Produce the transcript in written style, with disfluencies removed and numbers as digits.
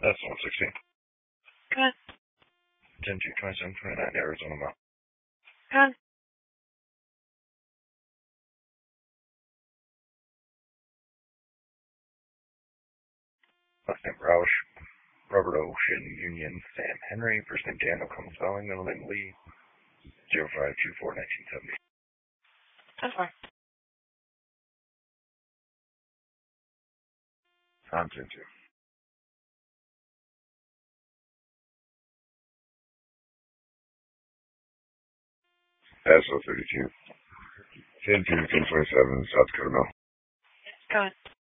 That's 116. Good. 10-2-27-29, Arizona Mountain. Good. Last name Roush, Robert Ocean Union, Sam Henry. First name Daniel Cummins Bowling, middle name Lee. 0524-1970. That's fine. I'm 10-2. SO32. 10-2-1027, South Dakota Mill. Good.